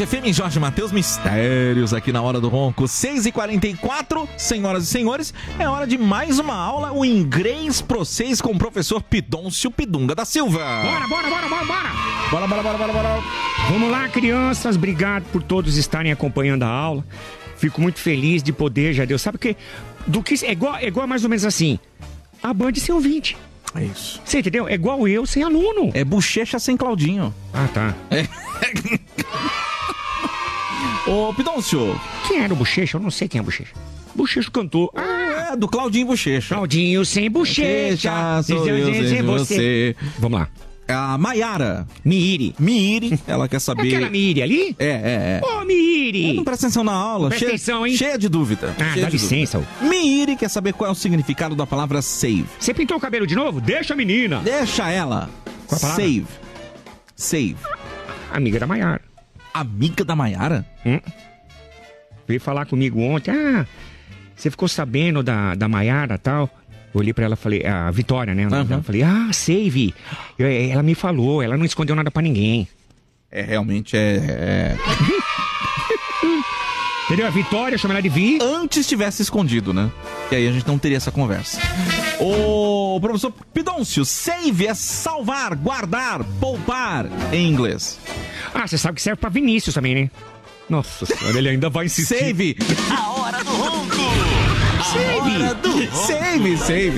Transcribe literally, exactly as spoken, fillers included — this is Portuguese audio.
F M, Jorge Matheus, mistérios aqui na Hora do Ronco, seis e quarenta e quatro, senhoras e senhores, é hora de mais uma aula, o Inglês Pro seis com o professor Pidoncio Pidunga da Silva. Bora, bora, bora, bora, bora! Bora, bora, bora, bora, bora. Vamos lá, crianças, obrigado por todos estarem acompanhando a aula. Fico muito feliz de poder, já deu. Sabe o que? Do que é igual, é igual mais ou menos assim, a Band sem ouvinte. É isso. Você entendeu? É igual eu sem aluno. É Bochecha sem Claudinho. Ah, tá. É. Ô, Pidoncio. Quem era o Bochecha? Eu não sei quem é o Bochecha. Bochecha cantou. Ah, é do Claudinho Bochecha. Claudinho sem Bochecha. Sou eu sem você. Vamos lá. A Maiara. Miiri. Miiri, ela quer saber... Aquela Miiri ali? É, é, é. Ô, Miiri. Não presta atenção na aula. Presta cheia, atenção, hein? Cheia de dúvida. Ah, cheia dá de licença. dúvida. Miiri quer saber qual é o significado da palavra save. Você pintou o cabelo de novo? Deixa a menina. Deixa ela. Qual a palavra? Save. Save. Amiga da Maiara. Amiga da Maiara? Hum? Veio falar comigo ontem. Ah, você ficou sabendo da, da Maiara e tal? Eu olhei pra ela e falei, a Vitória, né? Uhum. Eu falei, ah, save. Eu, ela me falou, ela não escondeu nada pra ninguém. É, realmente é... é... Entendeu? A Vitória, chama ela de Vi. Antes tivesse escondido, né? E aí a gente não teria essa conversa. Ô, professor Pidoncio, save é salvar, guardar, poupar em inglês. Ah, você sabe que serve pra Vinícius também, né? Nossa senhora, ele ainda vai insistir. Save. A Hora do Ronco. Save. Save, save.